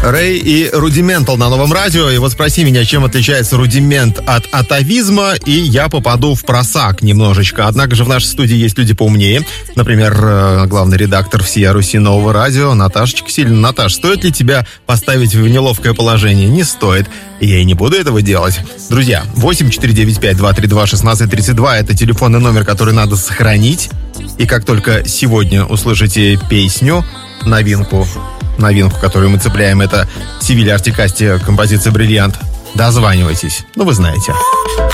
Рэй и Рудиментал на Новом радио. И вот спроси меня, чем отличается рудимент от атавизма, и я попаду в просак немножечко. Однако же в нашей студии есть люди поумнее. Например, главный редактор всея Руси Нового радио Наташечка Силина. Наташ, стоит ли тебя поставить в неловкое положение? Не стоит. И я и не буду этого делать. Друзья, 8495-232-1632 — это телефонный номер, который надо сохранить. И как только сегодня услышите песню, новинку, которую мы цепляем, это Севилья Артикасти, композиция «Бриллиант», дозванивайтесь. Ну, вы знаете.